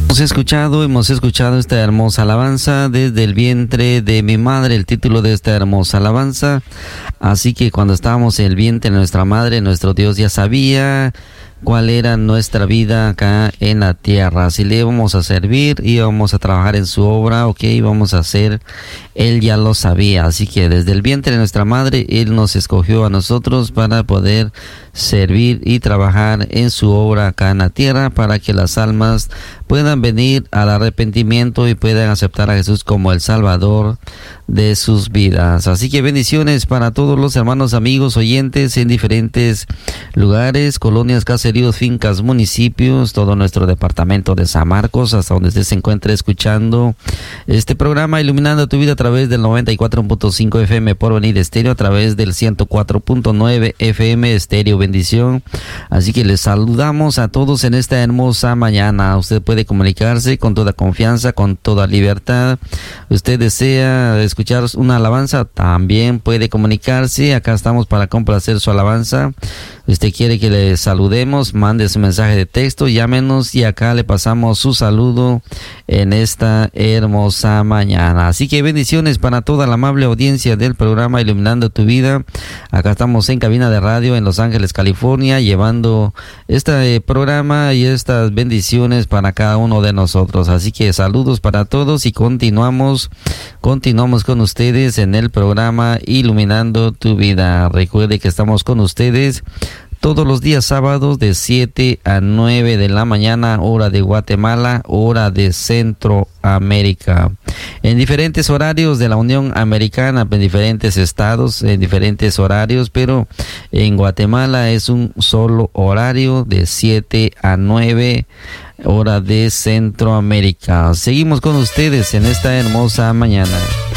Hemos escuchado esta hermosa alabanza desde el vientre de mi madre, el título de esta hermosa alabanza. Así que cuando estábamos en el vientre de nuestra madre, nuestro Dios ya sabía cuál era nuestra vida acá en la tierra. Si le íbamos a servir, íbamos a trabajar en su obra, o qué íbamos a hacer, Él ya lo sabía. Así que desde el vientre de nuestra madre, Él nos escogió a nosotros para poder servir y trabajar en su obra acá en la tierra, para que las almas puedan venir al arrepentimiento y puedan aceptar a Jesús como el Salvador de sus vidas. Así que bendiciones para todos los hermanos, amigos, oyentes en diferentes lugares, colonias, caseríos, fincas, municipios, todo nuestro departamento de San Marcos, hasta donde usted se encuentre escuchando este programa Iluminando tu Vida a través del 94.5 FM Porvenir Estéreo, a través del 104.9 FM Estéreo Bendición. Así que les saludamos a todos en esta hermosa mañana. Usted puede comunicarse con toda confianza, con toda libertad. Usted desea escuchar una alabanza, también puede comunicarse. Acá estamos para complacer su alabanza. Usted quiere que le saludemos, mande su mensaje de texto, llámenos y acá le pasamos su saludo en esta hermosa mañana. Así que bendiciones para toda la amable audiencia del programa Iluminando tu Vida. Acá estamos en cabina de radio en Los Ángeles, California, llevando este programa y estas bendiciones para cada uno de nosotros. Así que saludos para todos y continuamos con ustedes en el programa Iluminando tu Vida. Recuerde que estamos con ustedes todos los días sábados de 7 a 9 de la mañana, hora de Guatemala, hora de Centroamérica. En diferentes horarios de la Unión Americana, en diferentes estados, en diferentes horarios, pero en Guatemala es un solo horario de 7 a 9, hora de Centroamérica. Seguimos con ustedes en esta hermosa mañana.